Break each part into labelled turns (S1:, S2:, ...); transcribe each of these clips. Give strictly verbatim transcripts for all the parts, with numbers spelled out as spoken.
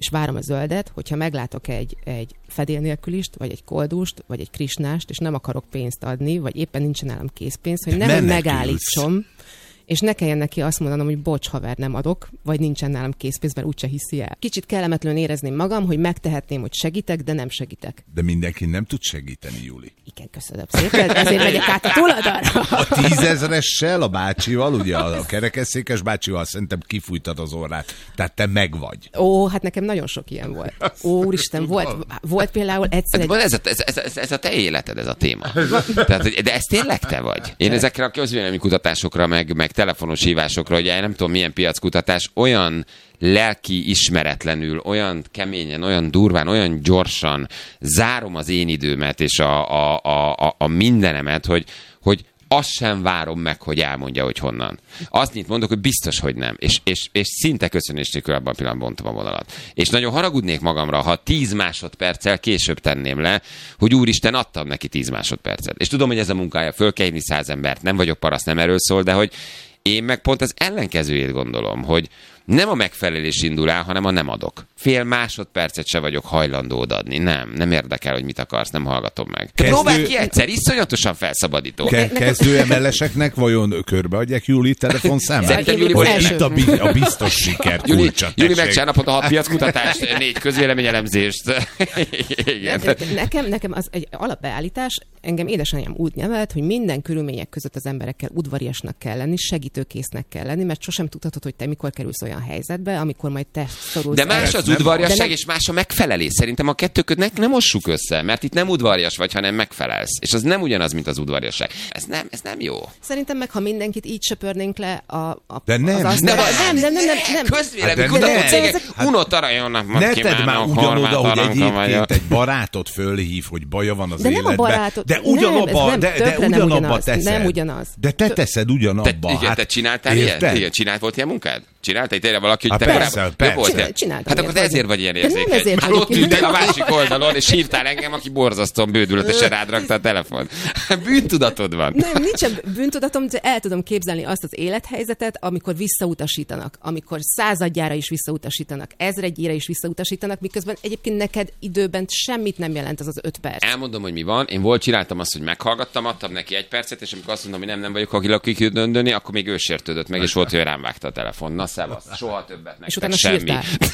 S1: és várom a zöldet, hogyha meglátok egy, egy fedél nélkülist, vagy egy koldust, vagy egy krisnást, és nem akarok pénzt adni, vagy éppen nincsen nálam készpénz, hogy nehogy megállítsom, és ne kelljen neki azt mondanom, hogy bocs, haver, nem adok, vagy nincsen nálam készpénz, mert úgyse hiszi el. Kicsit kellemetlenül érezném magam, hogy megtehetném, hogy segítek, de nem segítek.
S2: De mindenki nem tud segíteni, Juli.
S1: Igen, köszönöm szépen, ezért megyek át a túloldalra.
S2: A tízezressel, a bácsival, ugye a kerekesszékes bácsival szerintem kifújtad az orrát. Tehát te meg vagy.
S1: Ó, hát nekem nagyon sok ilyen volt. Ó, úristen, volt, volt például egyszer egy...
S3: Ez a, ez, ez, ez a te életed, ez a téma. Tehát, hogy, de ez tényleg te vagy. Én ezekre a közvéleménykutatásokra, meg, meg telefonos hívásokra, hogy nem tudom milyen piackutatás, olyan lelki ismeretlenül, olyan keményen, olyan durván, olyan gyorsan zárom az én időmet és a, a, a, a mindenemet, hogy, hogy azt sem várom meg, hogy elmondja, hogy honnan. Azt nyit mondok, hogy biztos, hogy nem. És, és, és szinte köszönés nélkül abban a pillanatban bontom a vonalat. És nagyon haragudnék magamra, ha tíz másodperccel később tenném le, hogy úristen, adtam neki tíz másodpercet. És tudom, hogy ez a munkája, föl kell hívni száz embert, nem vagyok paraszt, nem erről szól, de hogy én meg pont az ellenkezőjét gondolom, hogy nem a megfelelés indul el, hanem a nem adok. Fél másodpercet se vagyok hajlandó odaadni. Nem, nem érdekel, hogy mit akarsz, nem hallgatom meg. Kezdő... Próbáld ki egyszer, iszonyatosan felszabadító.
S2: Ke- kezdő em el eseknek vajon körbeadják Júli telefonszámát?
S3: Szerintem Júli
S2: hogy itt a, bi- a biztos siker kulcsa.
S3: Júli megcsinálnapot a hat piackutatást, négy közvéleményelemzést. Igen.
S1: Nekem, nekem az egy alapbeállítás, engem édesanyám úgy nevelt, hogy minden körülmények között az emberekkel udvariasnak kell lenni, segítőkésznek kell lenni, mert sosem tudhatod, hogy te mikor kerülsz olyan helyzetbe, amikor majd te szorulsz.
S3: De más az udvariasság, és más a megfelelés. Szerintem a kettőköt nem mossuk össze, mert itt nem udvarias vagy, hanem megfelelsz. És az nem ugyanaz, mint az udvariasság. Ez nem, ez nem jó.
S1: Szerintem meg, ha mindenkit így söpörnénk le a, a
S2: de nem,
S1: az
S2: nem,
S1: nem, nem, nem, nem, nem.
S3: Közvélemény kutató cégek, unott arajonnak
S2: ne tedd már ugyanoda, hogy egyébként egy barátot fölhív, hogy baja van az
S1: de
S2: életben.
S1: Nem a barátot,
S2: de ugyanabba,
S1: nem,
S2: de, de ugyanabba teszed.
S1: Nem ugyanaz.
S2: De te teszed ugyanabba.
S3: Te, igen,
S2: hát,
S3: te csináltál ilyet? Igen, csinált volt ilyen munkád? Csináltál tényleg valaki, hogy
S2: te
S3: persze, persze.
S1: Csináltam.
S3: Hát akkor te ezért vagy ilyen érzékeny. Már ott ültél a másik oldalon, és hívtál engem, aki borzasztóan bődületesen rád rakta a telefon. Bűntudatod van.
S1: Nem, nincsen bűntudatom, de el tudom képzelni azt az élethelyzetet, amikor visszautasítanak, amikor századjára is visszautasítanak, ezredjére is visszautasítanak, miközben egyébként neked időben semmit nem jelent az az öt perc.
S3: Elmondom, hogy mi van. Én volt csináltam azt, hogy meghallgattam, adtam neki egy percet, és amikor azt mondom, hogy nem, nem vagyok akik döndöni, akkor még ő sértődött meg, és volt, hogy rám vágta a telefon. Na, szevasz, soha többet nektek,
S1: és utána
S3: semmi.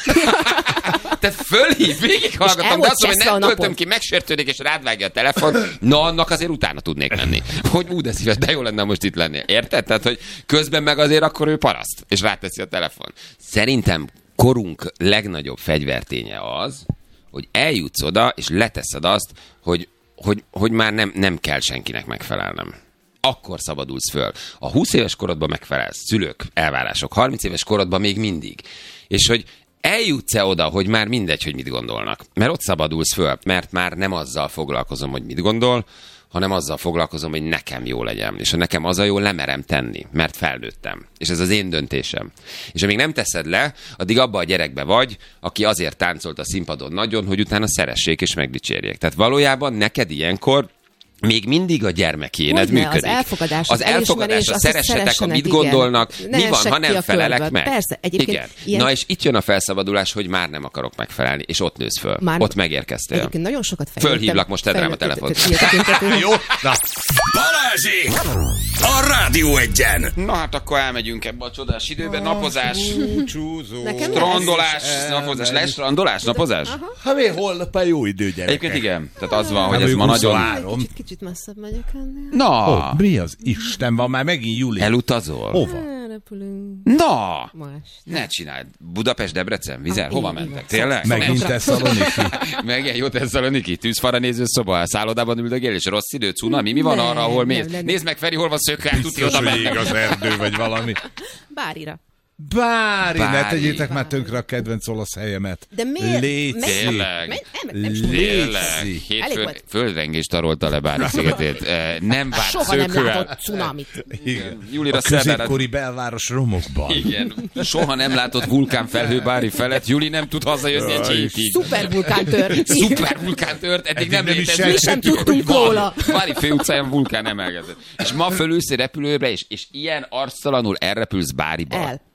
S3: Te fölhív, végighallgatom, de azt mondom, hogy nem töltöm ki, megsértődik, és rád vágja a telefon. Na, annak azért utána tudnék menni. Hogy ú, de szíves, de jó lenne most itt lenni. Érted? Tehát, hogy közben meg azért akkor ő paraszt, és ráteszi a telefon. Szerintem korunk legnagyobb fegyverténye az, hogy eljutsz oda, és leteszed azt, hogy, hogy, hogy már nem, nem kell senkinek megfelelnem. Akkor szabadulsz föl. A húsz éves korodban megfelelsz, szülők, elvárások, harminc éves korodban még mindig. És hogy eljutsz-e oda, hogy már mindegy, hogy mit gondolnak. Mert ott szabadulsz föl, mert már nem azzal foglalkozom, hogy mit gondol, hanem azzal foglalkozom, hogy nekem jó legyen. És ha nekem az a jó, lemerem tenni, mert felnőttem. És ez az én döntésem. És amíg nem teszed le, addig abba a gyerekbe vagy, aki azért táncolt a színpadon nagyon, hogy utána szeressék és megdicsérjék. Tehát valójában neked ilyenkor még mindig a gyermekéned
S1: Hogyne,
S3: működik.
S1: Az elfogadás,
S3: az, az elfogadás, a szeressetek, amit igen. gondolnak, ne mi van, ha nem felelek körből. meg?
S1: Persze,
S3: igen. Ilyen... Na és itt jön a felszabadulás, hogy már nem akarok megfelelni, és ott nősz föl. Már... Ott megérkeztél.
S1: Egyébként nagyon sokat fejlődtem.
S3: Fölhívlak, most tedd rám a telefont.
S2: Jó, na.
S4: Balázsék! A Rádió Egyen!
S3: Na hát akkor elmegyünk ebbe a csodás időbe. Napozás,
S2: csúzó,
S3: strandolás, napozás, lesz strandolás, napozás?
S2: Hát mi holnap a jó idő, gyerekek.
S3: Egyébként igen. Tehát az van, hogy ez ma nagyon...
S1: Kicsit, kicsit messzebb megyek ennél.
S3: Na!
S2: Oh, mi az Isten van már megint, Júli?
S3: Elutazol?
S2: Hova?
S1: Repülünk.
S3: Na!
S1: Más.
S3: Ne csináld. Budapest, Debrecen, Vizer,
S1: ah,
S3: hova
S1: így,
S3: mentek?
S1: így,
S3: Tényleg?
S2: Megint Tesszaloniki.
S3: Meg jó Tesszaloniki, tűzfara néző szoba, szállodában üldögél, és rossz idő, cunami, mi van
S1: nem,
S3: arra, ahol mész?
S1: Nem, nem,
S3: Nézd meg, Feri, hol van szökkel, tuti
S2: Biztos,
S3: oda
S2: hogy
S3: mennek.
S2: ég az erdő, vagy valami.
S1: Bárira.
S2: Bári,
S3: Bári.
S2: ne tegyétek már tönkre a kedvenc olasz helyemet.
S1: De miért?
S2: Léci.
S3: Tényleg.
S2: Léci.
S3: Tényleg. Hétfőn földrengés tarolta le Bári szigetét. Nem várt
S1: Soha nem
S3: szökővel.
S1: látott cunamit.
S2: Igen.
S3: Júlira
S2: A
S3: szerdára...
S2: középkori belváros romokban.
S3: Igen. Soha nem látott vulkánfelhő Bári felett. Júli nem tud hazajönni egy hétig.
S1: Szupervulkán tört.
S3: Szupervulkán tört, eddig nem
S2: nem is
S3: létezik.
S1: Mi sem tudtunk róla.
S3: Bári főutcáján vulkán emelkedett. És ma fölülsz egy repülőbe, és, és ilyen arctalanul elrepülsz Báriba.
S1: El.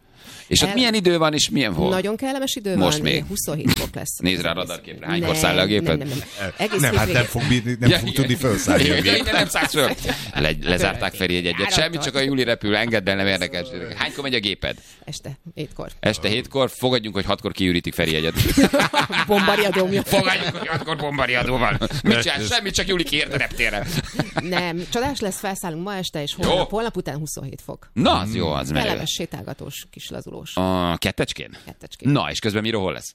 S3: És ott El... milyen idő van, és milyen volt?
S1: Nagyon kellemes idő
S3: Most
S1: van.
S3: még.
S1: huszonhét fok lesz.
S3: Nézd rá a radarképre. Hánykor száll le a géped?
S1: Nem, nem, nem.
S2: Egész nem, hát nem fog, bírni, nem ja, fog tudni felszállni a gép.
S3: Nem szállsz föl. Le, lezárták Feri egyet. Semmit, csak a Júli repül. Engedd el, nem érdekes. Hánykor megy a géped?
S1: Este, hétkor.
S3: Este hétkor. Fogadjunk, hogy hatkor kiürítik Feri egyet.
S1: Bombariadó miatt.
S3: Fogadjunk, hogy hatkor bombariadó van. Mit csinál? Semmit, csak Júli kiért a reptérre.
S1: Nem, csodás lesz, felszállunk ma este, és holnap, holnap után huszonhét fok.
S3: Na, az jó, az merő.
S1: Kellemes, sétálgatós, kis lazulós.
S3: A kettecskén?
S1: Kettecskén.
S3: Na, és közben miről hol lesz?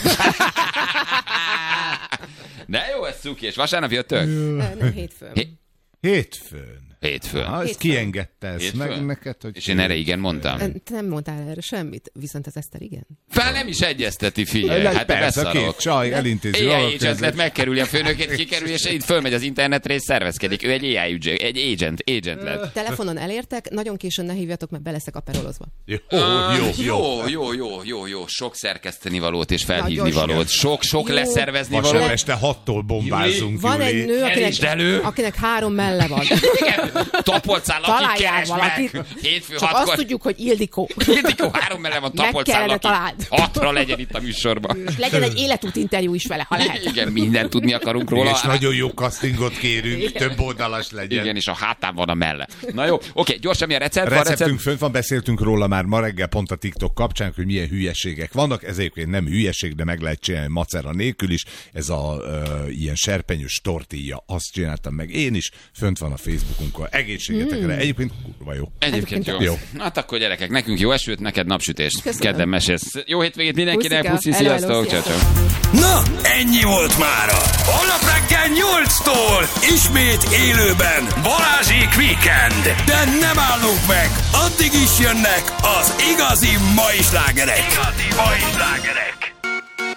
S3: De jó, ez cuki, és vasárnap jöttök?
S1: Nem, hétfőn.
S2: Hé- hétfőn.
S3: Hétfőn.
S2: Ha, ezt kiengedte ezt meg neked, hogy...
S3: És én erre igen mondtam.
S1: Te nem mondtál erre semmit, viszont az Eszter igen.
S3: Fel nem is egyezteti, figyelj. Hát
S2: persze, a két csaj elintézi.
S3: á i agent megkerüli a főnökét, kikerül, és így fölmegy az internetre, és szervezkedik. Ő egy á i agent, egy agent, agent lett.
S1: Telefonon elértek, nagyon későn ne hívjatok, mert be leszek aperolozva.
S2: Jó, jó,
S3: jó, jó, jó, jó, jó. Sok szerkeszteni valót és felhívni valót. Sok, sok
S1: jó.
S3: Leszervezni valót.
S2: Vasárnap este hattól bombázunk,
S1: van
S2: Júli.
S1: egy nő, akinek, akinek három melle van.
S3: Tapolcál, aki keres
S1: valakit.
S3: meg. Hétfő
S1: Csak
S3: hatkor.
S1: azt tudjuk, hogy Ildikó.
S3: Ildikó három melle van, tapolcál, aki
S1: találd.
S3: hatra legyen itt a műsorban.
S1: És legyen egy életút interjú is vele, ha lehet.
S3: Igen, mindent tudni akarunk róla.
S2: És nagyon jó castingot kérünk, igen. Több oldalas legyen.
S3: Igen, és a hátán van a melle. Na jó, oké, gyorsan mi a recept?
S2: A receptünk recept... fönt van, beszéltünk róla már ma reggel pont a TikTok kapcsán, hogy milyen hülyeségek vannak. Ez egyébként nem hülyeség, de meg lehet csinálni macera nélkül is. Ez a uh, ilyen serpenyős tortilla, azt csináltam meg én is. Fönt van a Facebookunkon. Egészségetekre. Mm. Egyébként kurva jó.
S3: Egyébként jó. jó. Hát akkor gyerekek, nekünk jó esőt, neked napsütést. Kedden mesélsz. Jó hétvégét mindenkinek, puszi, sziasztok. Ciao, ciao.
S4: Na, ennyi volt mára. Holnap reggel nyolctól ismét élőben Balázsék Weekend. De nem állunk meg, addig is jönnek az igazi mai slágerek. Igazi mai slágerek.